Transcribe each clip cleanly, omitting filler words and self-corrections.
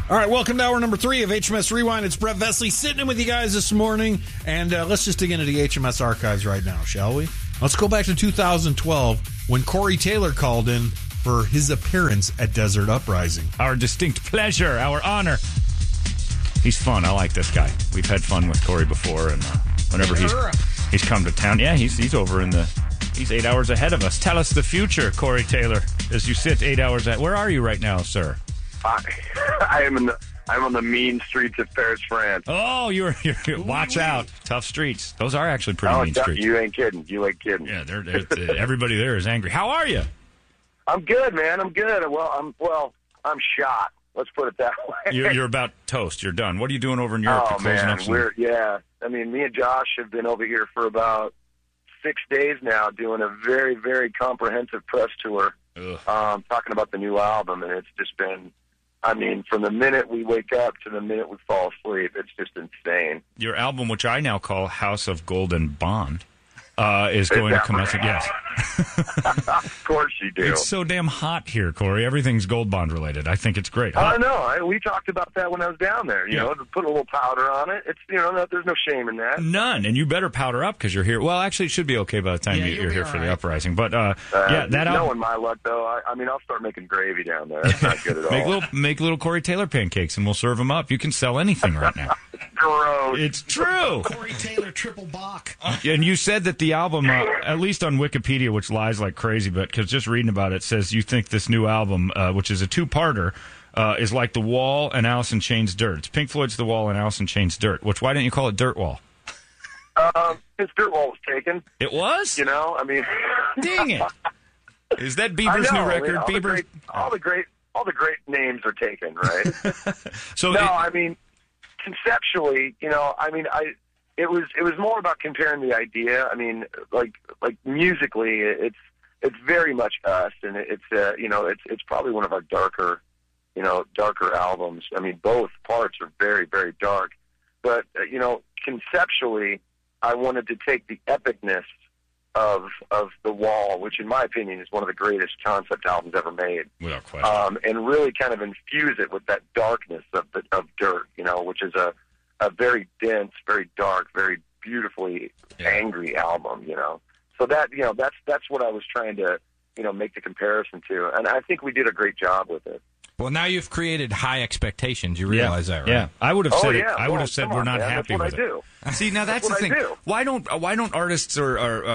All right, welcome to hour number 3 of HMS Rewind. It's Brett Vesley sitting in with you guys this morning, and let's just dig into the HMS archives right now, shall we? Let's go back to 2012 when Corey Taylor called in for his appearance at Desert Uprising. Our distinct pleasure, our honor. He's fun. I like this guy. We've had fun with Corey before, and whenever he's come to town, yeah, he's over in the. He's 8 hours ahead of us. Tell us the future, Corey Taylor, as you sit 8 hours ahead. Where are you right now, sir? I'm on the mean streets of Paris, France. Oh, you're watch out. Tough streets. Those are actually pretty mean streets. You ain't kidding. Yeah, everybody there is angry. How are you? I'm good, man. I'm good. I'm shot. Let's put it that way. You're about toast. You're done. What are you doing over in Europe? Oh, man. Me and Josh have been over here for about 6 days now doing a very, very comprehensive press tour talking about the new album, and it's just been, from the minute we wake up to the minute we fall asleep, it's just insane. Your album, which I now call House of Golden Bond, is going to come out. Yes. Of course you do. It's so damn hot here, Corey. Everything's Gold Bond related. I think it's great. I know. We talked about that when I was down there. You know, to put a little powder on it. It's there's no shame in that. None. And you better powder up because you're here. Well, actually, it should be okay by the time you're here for the uprising. But that knowing my luck, though, I'll start making gravy down there. That's not good at all. Make little Corey Taylor pancakes, and we'll serve them up. You can sell anything right now. Gross. It's true. Corey Taylor triple Bach. And you said that the album, at least on Wikipedia, which lies like crazy, but because just reading about it says you think this new album, which is a two-parter, is like The Wall and Alice in Chains' Dirt. It's Pink Floyd's The Wall and Alice in Chains' Dirt. Why didn't you call it Dirt Wall? His Dirt Wall was taken. It was? Dang it. Is that Bieber's new record? All the great names are taken, right? Conceptually, it was more about comparing the idea. Like musically, it's very much us, and it's probably one of our darker albums. Both parts are very, very dark, but conceptually, I wanted to take the epicness of The Wall, which in my opinion is one of the greatest concept albums ever made, without question, and really kind of infuse it with that darkness of Dirt, which is a very dense, very dark, very beautifully angry album, So that's what I was trying to make the comparison to, and I think we did a great job with it. Well, now you've created high expectations. You realize that, right? Yeah, I would have said it. I would have said we're not happy with it. See, now that's the thing. Why don't artists or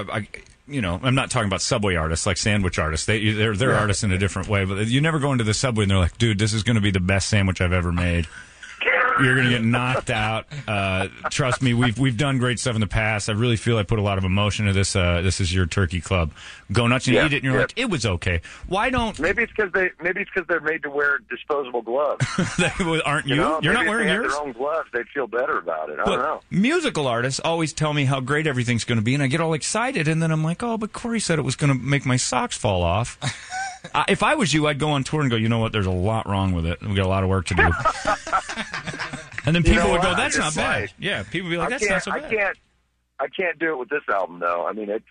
I'm not talking about Subway artists like sandwich artists. They're artists in a different way. But you never go into the Subway and they're like, dude, this is going to be the best sandwich I've ever made. You're going to get knocked out. Trust me, we've done great stuff in the past. I really feel I put a lot of emotion into this. This is your turkey club. Go nuts and eat it, and you're like, it was okay. Why don't? Maybe it's because they're made to wear disposable gloves. Aren't you? You're not wearing yours. If they had their own gloves, they'd feel better about it. I don't know. Musical artists always tell me how great everything's going to be, and I get all excited, and then I'm like, oh, but Corey said it was going to make my socks fall off. If I was you, I'd go on tour and go, you know what? There's a lot wrong with it. We got a lot of work to do. And then people would go, that's not bad. Yeah, people would be like, that's not so bad. I can't do it with this album, though.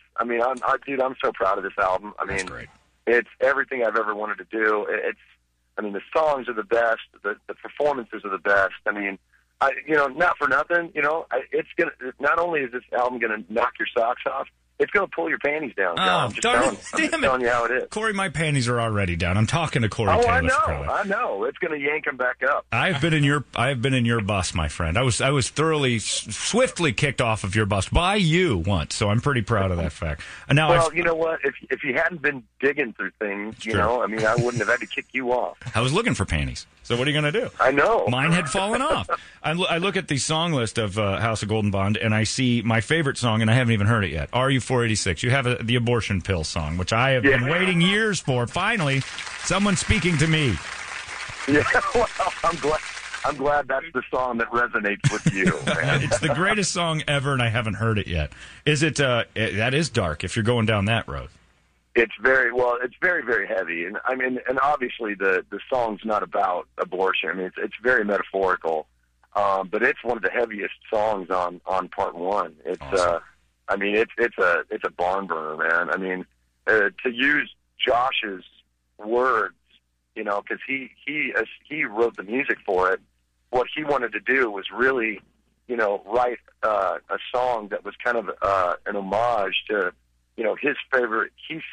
I'm so proud of this album. That's great. It's everything I've ever wanted to do. The songs are the best. The performances are the best. Not for nothing. It's gonna. Not only is this album gonna knock your socks off, it's going to pull your panties down. I'm just telling you how it is. Corey, my panties are already down. I'm talking to Corey Taylor. I know. It's going to yank them back up. I've been in your bus, my friend. I was thoroughly, swiftly kicked off of your bus by you once, so I'm pretty proud of that fact. And now, you know what? If you hadn't been digging through things, I wouldn't have had to kick you off. I was looking for panties. So what are you going to do? I know. Mine had fallen off. I look at the song list of House of Golden Bond, and I see my favorite song, and I haven't even heard it yet. RU486. You have the abortion pill song, which I have been waiting years for. Finally, someone speaking to me. Yeah, well, I'm glad that's the song that resonates with you, man. It's the greatest song ever, and I haven't heard it yet. Is it? That is dark. If you're going down that road. It's very, very heavy, and obviously the song's not about abortion. It's very metaphorical, but it's one of the heaviest songs on part one. It's awesome. It's a barn burner, man. To use Josh's words, you know, because he wrote the music for it. What he wanted to do was really, you know, write a song that was kind of an homage to, you know, his favorite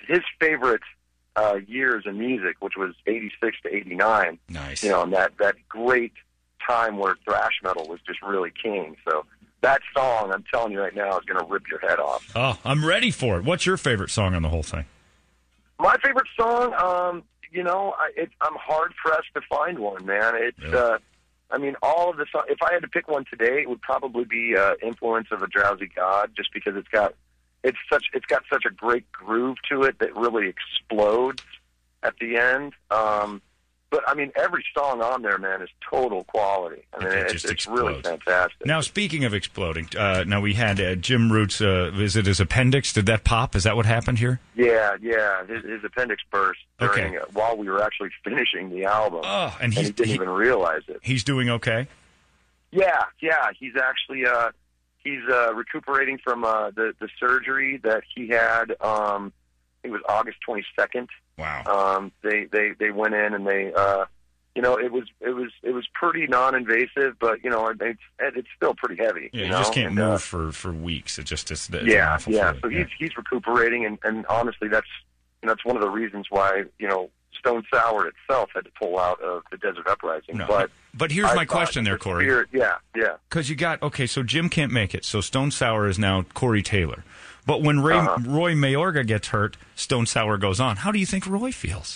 years in music, which was 86 to 89. Nice. You know, and that great time where thrash metal was just really king. So that song, I'm telling you right now, is going to rip your head off. Oh, I'm ready for it. What's your favorite song on the whole thing? My favorite song, you know, I'm hard-pressed to find one, man. It's, I mean, all of the songs, if I had to pick one today, it would probably be Influence of a Drowsy God, just because it's got such a great groove to it that really explodes at the end. But, I mean, every song on there, man, is total quality. I mean, it's really fantastic. Now, speaking of exploding, now we had Jim Root's, is it his appendix? Did that pop? Is that what happened here? Yeah. His appendix burst during while we were actually finishing the album. Oh, and he didn't even realize it. He's doing okay? Yeah. He's actually he's recuperating from the surgery that he had. It was August 22nd. Wow. They went in and they, you know, it was pretty non-invasive, but you know, it's still pretty heavy. Yeah, you just can't move for weeks. It just is. Yeah. So he's recuperating, and honestly, that's one of the reasons why, you know, Stone Sour itself had to pull out of the Desert Uprising. No, but here's my question there, Corey. Yeah. Because so Jim can't make it, so Stone Sour is now Corey Taylor. But when Roy Mayorga gets hurt, Stone Sour goes on. How do you think Roy feels?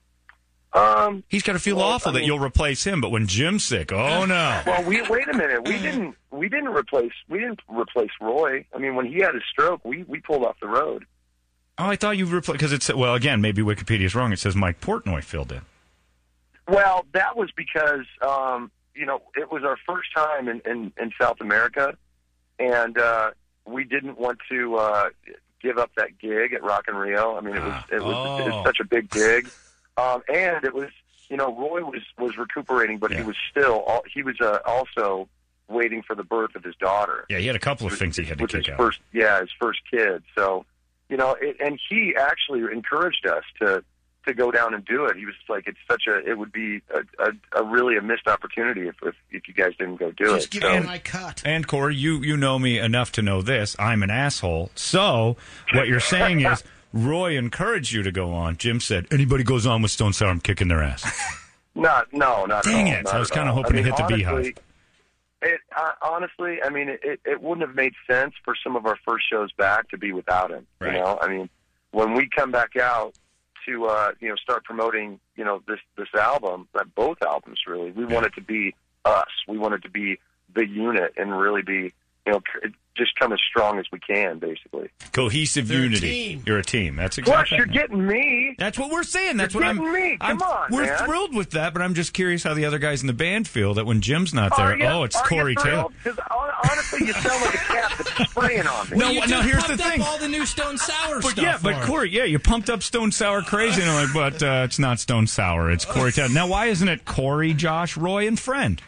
He's got to feel awful that you'll replace him, but when Jim's sick, oh no. Well, wait a minute. We didn't replace Roy. I mean, when he had his stroke, we pulled off the road. Oh, I thought you replaced, because it's, well, again, maybe Wikipedia's wrong. It says Mike Portnoy filled in. Well, that was because you know, it was our first time in South America, and we didn't want to give up that gig at Rock in Rio. I mean, it was such a big gig, and it was, you know, Roy was recuperating, but he was still also waiting for the birth of his daughter. Yeah, he had a couple of things he had to kick out. His first kid. So, you know, and he actually encouraged us to go down and do it. He was like, it would be a really a missed opportunity if you guys didn't go do it. Just give me my cut. And Corey, you know me enough to know this. I'm an asshole. So what you're saying is Roy encouraged you to go on. Jim said, anybody goes on with Stone Sour, I'm kicking their ass. Not Dang it. I was kind of hoping to hit the beehive. Honestly, I mean, it wouldn't have made sense for some of our first shows back to be without him. Right. You know, I mean, when we come back out to you know, start promoting, you know, this album, both albums really, we want it to be us. We want it to be the unit and really be, you know, just come as strong as we can, basically. Cohesive unity. You're a team. That's Plus, exactly. you're getting me. That's what we're saying. That's you're what getting me. Come on, we're man. thrilled with that, but I'm just curious how the other guys in the band feel that when Jim's not there. It's Corey Taylor. Because honestly, you sound like a cat that's spraying on me. No, here's the thing. All the new Stone Sour stuff. Yeah, but Corey, you pumped up Stone Sour crazy, and I'm like, but it's not Stone Sour. It's Corey Taylor. Now, why isn't it Corey, Josh, Roy, and Friend?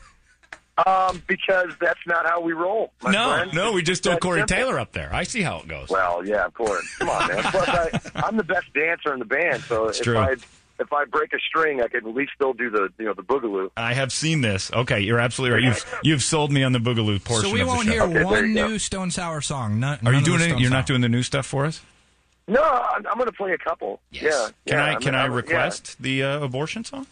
Because that's not how we roll, my friend. No, we just throw That's Corey simple. Taylor up there. I see how it goes. Well, yeah, of course. Come on, man. Plus, I'm the best dancer in the band, so if I break a string, I could at least still do the boogaloo. I have seen this. Okay, you're absolutely right. You've sold me on the boogaloo portion. So we of won't the show. hear one new Stone Sour song. Are you doing it? You're not doing the new stuff for us? No, I'm going to play a couple. Yes. Yeah. Can I request the abortion song?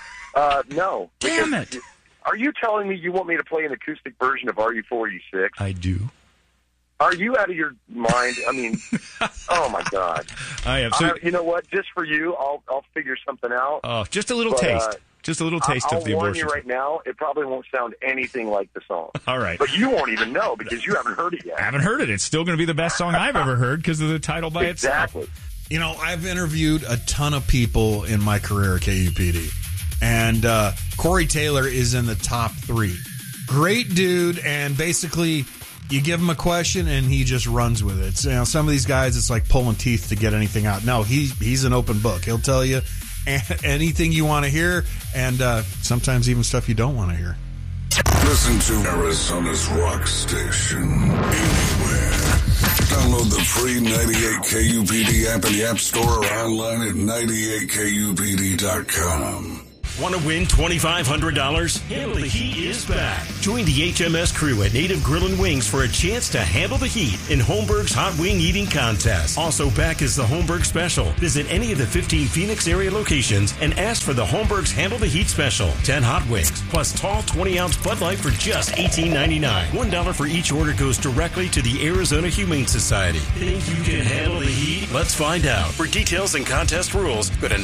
No. Damn it. Are you telling me you want me to play an acoustic version of RU4U6? I do. Are you out of your mind? I mean, oh my God! I am. So, you know what? Just for you, I'll figure something out. Oh, just a little taste. Just a little taste of the abortion. I'll warn you right now. It probably won't sound anything like the song. All right, but you won't even know because you haven't heard it yet. I haven't heard it. It's still going to be the best song I've ever heard because of the title by itself. Exactly. You know, I've interviewed a ton of people in my career at KUPD. And Corey Taylor is in the top 3. Great dude, and basically you give him a question and he just runs with it. So, you know, some of these guys, it's like pulling teeth to get anything out. No, he's an open book. He'll tell you anything you want to hear, and sometimes even stuff you don't want to hear. Listen to Arizona's Rock Station anywhere. Download the free 98 KUPD app in the App Store or online at 98KUPD.com. Want to win $2,500? Handle the Heat is back. Join the HMS crew at Native Grill and Wings for a chance to handle the heat in Holmberg's Hot Wing Eating Contest. Also back is the Holmberg Special. Visit any of the 15 Phoenix area locations and ask for the Holmberg's Handle the Heat Special. 10 hot wings plus tall 20-ounce Bud Light for just $18.99. $1 for each order goes directly to the Arizona Humane Society. Think you can handle the heat? Let's find out. For details and contest rules, go to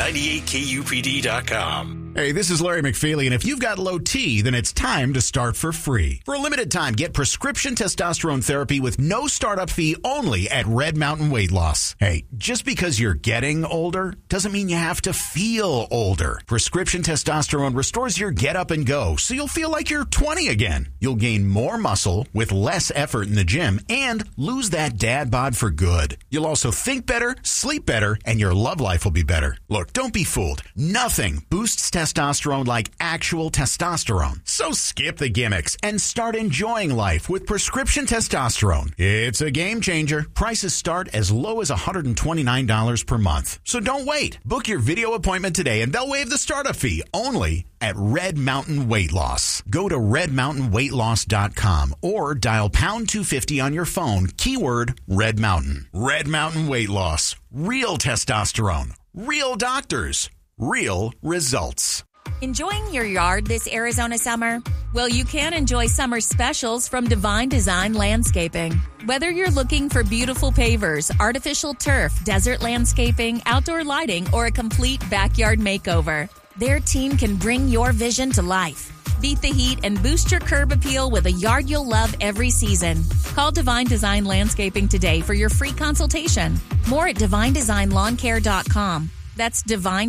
98KUPD.com. Hey, this is Larry McFeely, and if you've got low T, then it's time to start for free. For a limited time, get prescription testosterone therapy with no startup fee only at Red Mountain Weight Loss. Hey, just because you're getting older doesn't mean you have to feel older. Prescription testosterone restores your get up and go, so you'll feel like you're 20 again. You'll gain more muscle with less effort in the gym and lose that dad bod for good. You'll also think better, sleep better, and your love life will be better. Look, don't be fooled. Nothing boosts testosterone like actual testosterone. So skip the gimmicks and start enjoying life with prescription testosterone. It's a game changer. Prices start as low as $129 per month. So don't wait. Book your video appointment today and they'll waive the startup fee only at Red Mountain Weight Loss. Go to redmountainweightloss.com or dial pound 250 on your phone, keyword Red Mountain. Red Mountain Weight Loss. Real testosterone. Real doctors. Real results. Enjoying your yard this Arizona summer? Well, you can enjoy summer specials from Divine Design Landscaping. Whether you're looking for beautiful pavers, artificial turf, desert landscaping, outdoor lighting, or a complete backyard makeover, their team can bring your vision to life. Beat the heat and boost your curb appeal with a yard you'll love every season. Call Divine Design Landscaping today for your free consultation. More at DivineDesignLawnCare.com. That's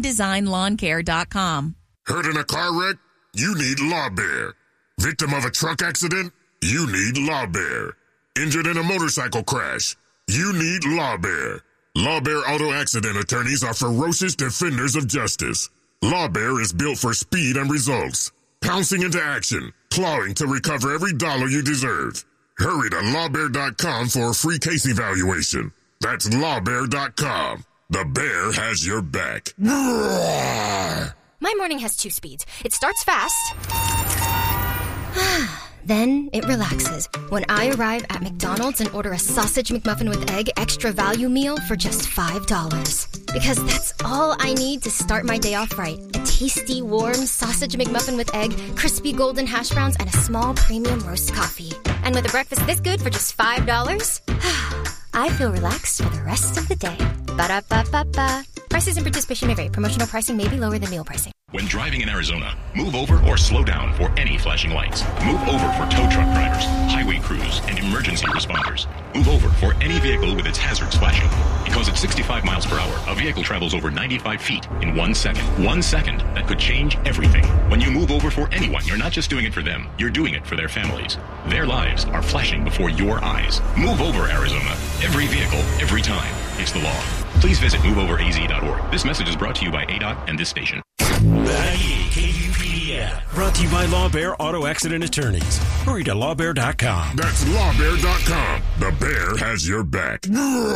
DivineDesignLawnCare.com. Hurt in a car wreck? You need Law Bear. Victim of a truck accident? You need Law Bear. Injured in a motorcycle crash? You need Law Bear. Law Bear Auto Accident Attorneys are ferocious defenders of justice. Law Bear is built for speed and results. Pouncing into action, clawing to recover every dollar you deserve. Hurry to lawbear.com for a free case evaluation. That's lawbear.com. The bear has your back. My morning has 2 speeds. It starts fast, then it relaxes when I arrive at McDonald's and order a sausage McMuffin with egg extra value meal for just $5. Because that's all I need to start my day off right. A tasty, warm sausage McMuffin with egg, crispy golden hash browns, and a small premium roast coffee. And with a breakfast this good for just $5, I feel relaxed for the rest of the day. Ba-da-ba-ba-ba. Prices and participation may vary. Promotional pricing may be lower than meal pricing. When driving in Arizona, move over or slow down for any flashing lights. Move over for tow truck drivers, highway crews, and emergency responders. Move over for any vehicle with its hazards flashing. Because at 65 miles per hour, a vehicle travels over 95 feet in 1 second. 1 second that could change everything. When you move over for anyone, you're not just doing it for them. You're doing it for their families. Their lives are flashing before your eyes. Move over, Arizona. Every vehicle, every time. It's the law. Please visit moveoveraz.org. This message is brought to you by ADOT and this station. KUPD app. Brought to you by Law Bear Auto Accident Attorneys. Hurry to lawbear.com. That's lawbear.com. The bear has your back.